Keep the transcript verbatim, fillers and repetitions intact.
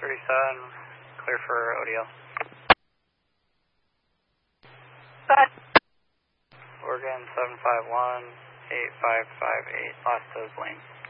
thirty-seven, clear for O D L. But Oregon seven five one, eight five five eight, Las Dos Lane.